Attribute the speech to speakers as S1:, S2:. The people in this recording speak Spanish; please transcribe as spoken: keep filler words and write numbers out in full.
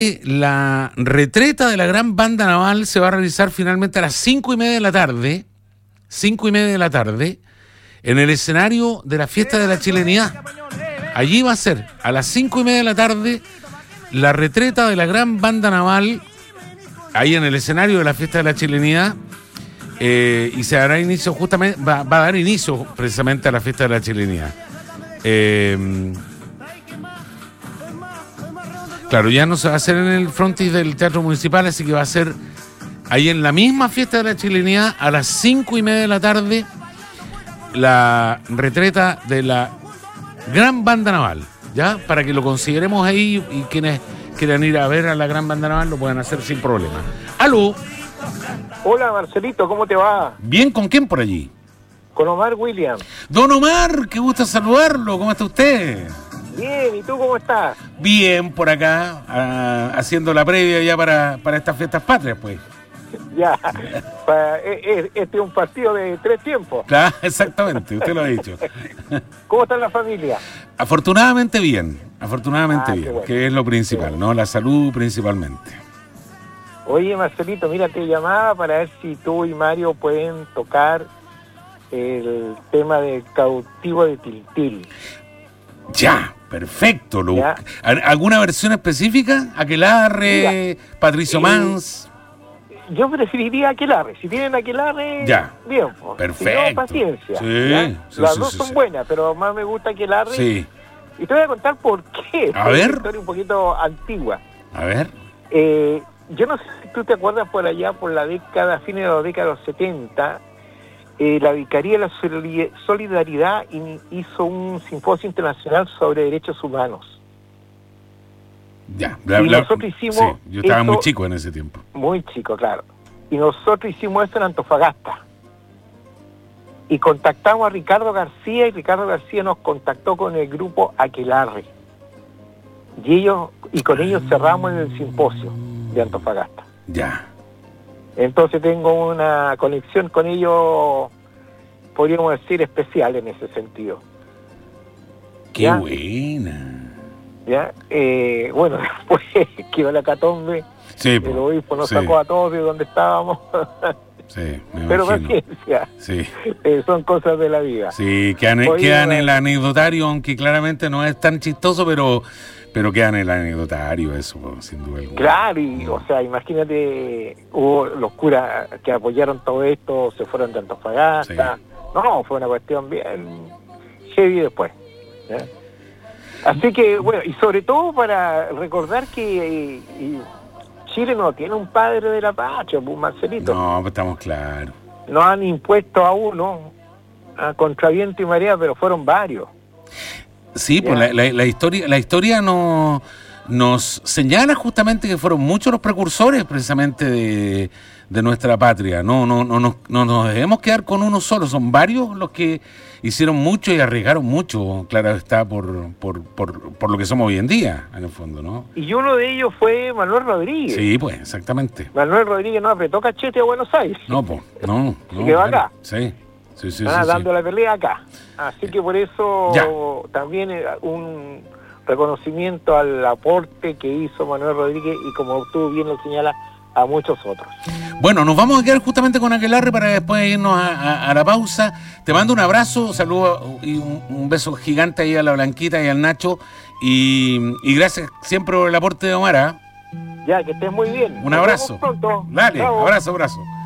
S1: La retreta de la gran banda naval se va a realizar finalmente a las cinco y media de la tarde, cinco y media de la tarde, en el escenario de la fiesta de la chilenidad. Allí va a ser, a las cinco y media de la tarde, la retreta de la gran banda naval, ahí en el escenario de la fiesta de la chilenidad, eh, y se dará inicio justamente, va, va a dar inicio precisamente a la fiesta de la chilenidad. Eh, Claro, ya no se va a hacer en el frontis del Teatro Municipal, así que va a ser ahí en la misma fiesta de la chilenidad, a las cinco y media de la tarde, la retreta de la gran banda naval, ¿ya? Para que lo consideremos ahí y quienes quieran ir a ver a la gran banda naval lo puedan hacer sin problema. ¡Aló!
S2: Hola, Marcelito, ¿cómo te va?
S1: Bien, ¿con quién por allí?
S2: Con Omar Williams.
S1: Don Omar, qué gusto saludarlo, ¿cómo está usted?
S2: Bien, ¿y tú cómo estás?
S1: Bien, por acá, a, haciendo la previa ya para, para estas fiestas patrias, pues.
S2: Ya, pa, es, este es un partido de tres tiempos.
S1: Claro, exactamente, usted lo ha dicho.
S2: ¿Cómo está la familia?
S1: Afortunadamente bien, afortunadamente
S2: ah,
S1: bien,
S2: bueno.
S1: que es lo principal, bueno. ¿no? La salud principalmente.
S2: Oye, Marcelito, mira, te llamaba para ver si tú y Mario pueden tocar el tema del cautivo de Tiltil.
S1: Ya, perfecto. Lo, ya. ¿Alguna versión específica? Aquelarre, Mira, Patricio eh, Mans.
S2: Yo preferiría Aquelarre. Si tienen Aquelarre,
S1: ya.
S2: bien. Pues.
S1: Perfecto.
S2: Si no, paciencia.
S1: Sí, sí,
S2: Las
S1: sí,
S2: dos
S1: sí,
S2: son
S1: sí.
S2: buenas, pero más me gusta Aquelarre.
S1: Sí.
S2: Y te voy a contar por qué.
S1: A ver.
S2: Es una historia un poquito antigua.
S1: A ver.
S2: Eh, yo no sé si tú te acuerdas por allá, por la década, fines de la década de los setenta, Eh, la Vicaría de la Solidaridad hizo un simposio internacional sobre derechos humanos.
S1: Ya, bla,
S2: y
S1: bla,
S2: nosotros hicimos
S1: sí, yo estaba
S2: eso,
S1: muy chico en ese tiempo.
S2: Muy chico, claro. Y nosotros hicimos eso en Antofagasta. Y contactamos a Ricardo García, y Ricardo García nos contactó con el grupo Aquelarre. Y ellos, y con ellos cerramos en el simposio de Antofagasta.
S1: Ya.
S2: Entonces tengo una conexión con ellos, podríamos decir, especial en ese sentido.
S1: ¡Qué ¿Ya? buena!
S2: ¿Ya? Eh, bueno, después quedó la catombe,
S1: sí,
S2: el obispo nos
S1: sí.
S2: sacó a todos de donde estábamos.
S1: Sí, me
S2: Pero
S1: imagino.
S2: paciencia,
S1: sí.
S2: eh, son cosas de la vida.
S1: Sí, quedan, Oye, quedan en el anecdotario, aunque claramente no es tan chistoso, pero... Pero queda en el anecdotario eso, sin duda alguna.
S2: Claro, y, o sea, imagínate, hubo los curas que apoyaron todo esto, se fueron de Antofagasta. Sí. No, fue una cuestión bien heavy después. ¿eh? Así que, bueno, y sobre todo para recordar que y Chile no tiene un padre de la patria, pues, Marcelito.
S1: No, pues estamos claros.
S2: Nos han impuesto a uno, a contra viento y marea, pero fueron varios.
S1: Sí, pues la, la, la historia la historia no, nos señala justamente que fueron muchos los precursores precisamente de, de nuestra patria. No, no, no, no, no nos debemos quedar con uno solo, son varios los que hicieron mucho y arriesgaron mucho, claro está, por, por, por, por lo que somos hoy en día, en el fondo, ¿no?
S2: Y uno de ellos fue Manuel Rodríguez.
S1: Sí, pues, exactamente.
S2: Manuel Rodríguez no apretó cachete a Buenos Aires.
S1: No, pues, no.
S2: Se
S1: no,
S2: quedó
S1: claro.
S2: acá.
S1: Sí. Sí, sí,
S2: ah,
S1: sí,
S2: dando
S1: sí.
S2: la pelea acá. Así que por eso
S1: ya.
S2: también un reconocimiento al aporte que hizo Manuel Rodríguez y, como tú bien lo señalas, a muchos otros.
S1: Bueno, nos vamos a quedar justamente con Aquelarre para después irnos a, a, a la pausa. Te mando un abrazo, saludo y un, un beso gigante ahí a la Blanquita y al Nacho y, y gracias siempre por el aporte de Omar. ¿eh?
S2: Ya, que estés muy bien.
S1: Un abrazo.
S2: Nos vemos pronto.
S1: Dale,
S2: Chao.
S1: abrazo, abrazo.